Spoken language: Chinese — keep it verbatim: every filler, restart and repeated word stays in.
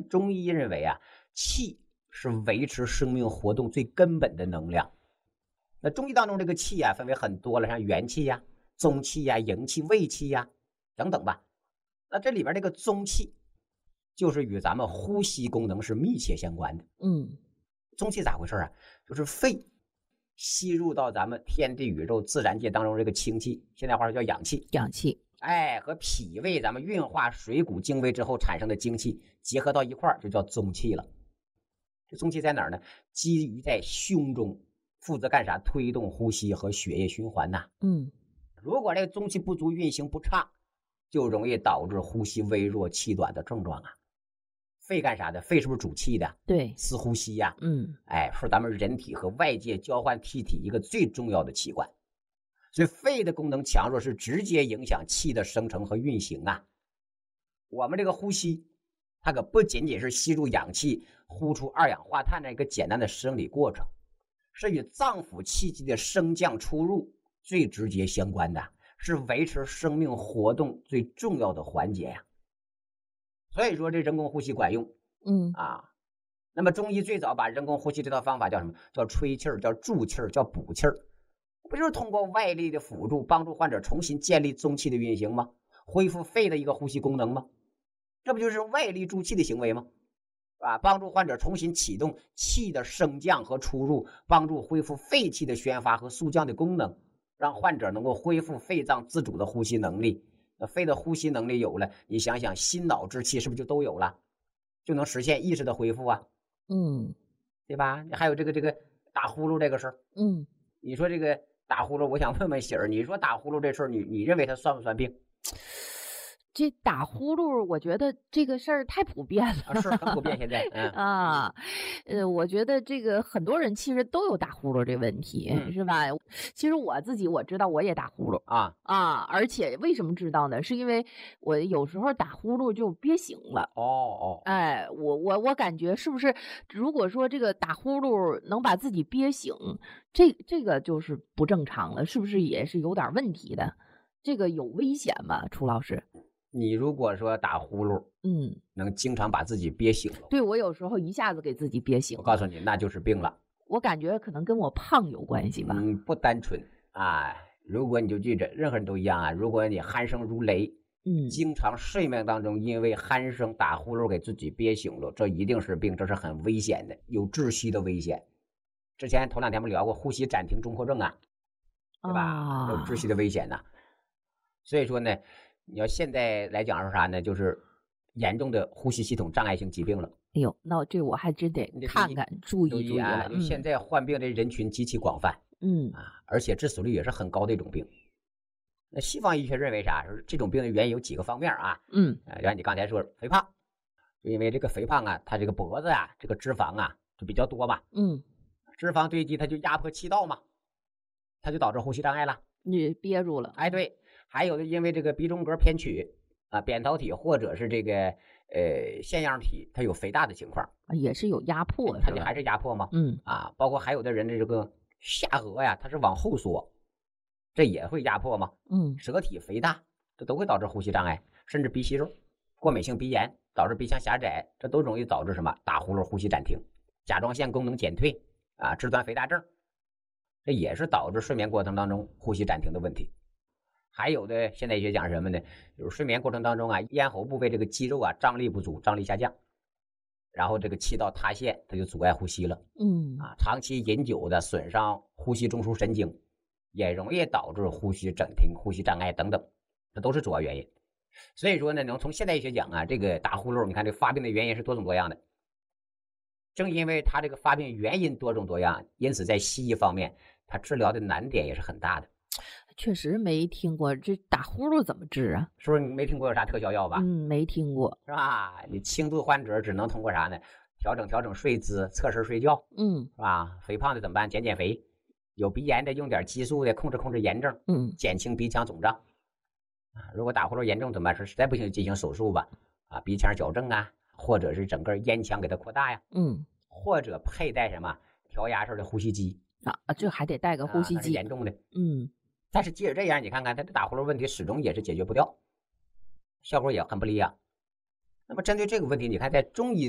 中医认为啊，气是维持生命活动最根本的能量。那中医当中这个气啊，分为很多了，像元气呀、中气呀、营气、卫气呀等等吧。那这里边这个中气，就是与咱们呼吸功能是密切相关的。 嗯， 中气咋回事啊？就是肺吸入到咱们天地宇宙自然界当中这个清气，现在话说叫氧气。 氧气， 哎，和脾胃咱们运化水谷精微之后产生的精气结合到一块儿，就叫中气了。这中气在哪儿呢？基于在胸中，负责干啥？推动呼吸和血液循环呐。 嗯， 如果这个中气不足，运行不畅，就容易导致呼吸微弱、气短的症状啊。肺干啥的？肺是不是主气的？ 对， 司呼吸呀、啊。 嗯， 哎，是咱们人体和外界交换气体一个最重要的器官。所以肺的功能强弱是直接影响气的生成和运行啊。我们这个呼吸，它可不仅仅是吸入氧气、呼出二氧化碳的一个简单的生理过程，是与脏腑气机的升降出入最直接相关的，是维持生命活动最重要的环节呀。所以说这人工呼吸管用， 嗯啊。那么中医最早把人工呼吸这套方法叫什么？叫吹气儿，叫助气儿，叫补气儿。不就是通过外力的辅助，帮助患者重新建立中气的运行吗？恢复肺的一个呼吸功能吗？这不就是外力助气的行为吗？啊，帮助患者重新启动气的升降和出入，帮助恢复肺气的宣发和肃降的功能，让患者能够恢复肺脏自主的呼吸能力。那肺的呼吸能力有了，你想想心脑之气是不是就都有了，就能实现意识的恢复啊？ 嗯， 对吧？还有这个这个打呼噜这个事儿， 嗯， 你说这个打呼噜，我想问问喜儿，你说打呼噜这事儿，你你认为它算不算病？ 这打呼噜，我觉得这个事儿太普遍了。 啊，是很普遍现在，嗯啊，呃，我觉得这个很多人其实都有打呼噜这问题， 嗯是吧？其实我自己我知道我也打呼噜啊啊，而且为什么知道呢？是因为我有时候打呼噜就憋醒了。 哦哦， 哎，我我我感觉是不是，如果说这个打呼噜能把自己憋醒，这这个就是不正常了，是不是也是有点问题的？这个有危险吗？楚老师？ 你如果说打呼噜， 嗯， 能经常把自己憋醒了， 对，我有时候一下子给自己憋醒了， 我告诉你，那就是病了。 我感觉可能跟我胖有关系吧。 嗯，不单纯啊。如果你就记着，任何人都一样啊。如果你鼾声如雷， 嗯， 经常睡眠当中因为鼾声打呼噜给自己憋醒了，这一定是病，这是很危险的，有窒息的危险。之前头两天我们聊过呼吸暂停综合症啊，对吧？ 啊， 有窒息的危险呐。所以说呢，你要现在来讲是啥呢？就是严重的呼吸系统障碍性疾病了。 哎呦，那这我还真得你得注意看看，注意注意啊！ 注意了。 就现在患病的人群极其广泛嗯啊，而且致死率也是很高的一种病。那西方医学认为啥？是这种病的原因有几个方面啊？ 嗯啊，像你刚才说肥胖，就因为这个肥胖啊，它这个脖子啊，这个脂肪啊就比较多吧， 嗯， 脂肪堆积它就压迫气道嘛，它就导致呼吸障碍了。 你憋住了。 哎，对，还有的因为这个鼻中隔偏曲啊、扁桃体或者是这个呃腺样体，它有肥大的情况， 啊也是有压迫，是吧？ 它就还是压迫吗？ 嗯啊，包括还有的人的这个下颌呀，它是往后缩，这也会压迫吗？ 嗯舌体肥大，这都会导致呼吸障碍，甚至鼻息肉、过敏性鼻炎导致鼻腔狭窄，这都容易导致什么？打呼噜、呼吸暂停、甲状腺功能减退啊、肢端肥大症，这也是导致睡眠过程当中呼吸暂停的问题。还有的现代医学讲什么呢？就是睡眠过程当中啊，咽喉部位这个肌肉啊张力不足，张力下降，然后这个气道塌陷，它就阻碍呼吸了嗯啊。长期饮酒的损伤呼吸中枢神经，也容易导致呼吸暂停、呼吸障碍等等，这都是主要原因。所以说呢，能从现代医学讲啊，这个打呼噜，你看这发病的原因是多种多样的。正因为它这个发病原因多种多样，因此在西医方面，它治疗的难点也是很大的。 确实没听过这打呼噜怎么治啊？ 是不是你没听过有啥特效药吧？ 嗯，没听过。 是吧？你轻度患者只能通过啥呢？调整调整睡姿，侧身睡觉， 嗯是吧？肥胖的怎么办？减减肥。有鼻炎的用点激素的控制控制炎症， 嗯减轻鼻腔肿胀。啊，如果打呼噜严重怎么办？是实在不行进行手术吧？啊，鼻腔矫正啊，或者是整个咽腔给它扩大呀， 嗯或者佩戴什么调压式的呼吸机啊，这还得带个呼吸啊那是机。 严重的。 嗯但是即使这样，你看看他的打呼噜问题始终也是解决不掉，效果也很不理想。那么针对这个问题，你看在中医